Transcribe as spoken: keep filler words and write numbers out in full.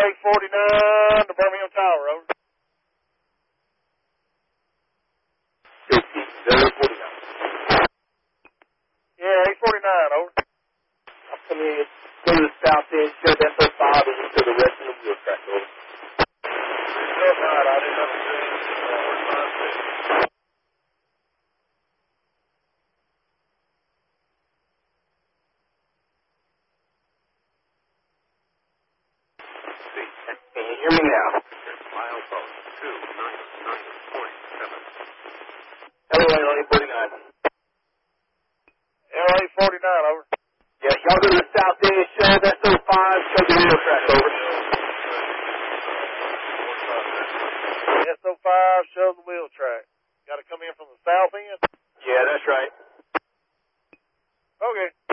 eight forty-nine to Birmingham Tower, over. fifty, zero forty-nine. Yeah, eight forty-nine, over. I'll come in, go to the south end, show that S O five, and show the rest of the wheel track, over. Good night, I didn't understand. Can you hear me now? Milepost two nine nine point seven. Hello, L A forty-nine. L A forty-nine, over. Yeah, y'all go to the south end, show that S O five, show the wheel track, over. S O five, show the wheel track. Got to come in from the south end? Yeah, that's right. Okay.